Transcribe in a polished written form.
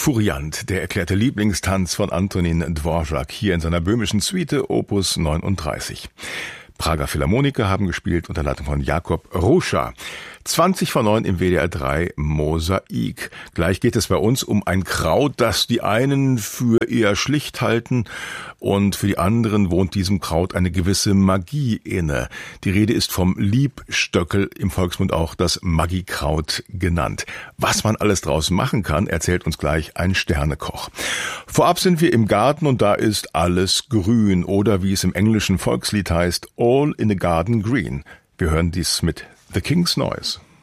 Furiant, der erklärte Lieblingstanz von Antonín Dvořák, hier in seiner böhmischen Suite Opus 39. Prager Philharmoniker haben gespielt unter Leitung von Jakob Ruša. 20:09 im WDR 3 Mosaik. Gleich geht es bei uns um ein Kraut, das die einen für eher schlicht halten und für die anderen wohnt diesem Kraut eine gewisse Magie inne. Die Rede ist vom Liebstöckel, im Volksmund auch das Maggikraut genannt. Was man alles draus machen kann, erzählt uns gleich ein Sternekoch. Vorab sind wir im Garten und da ist alles grün oder wie es im englischen Volkslied heißt, All in the Garden Green. Wir hören dies mit The King's Noise.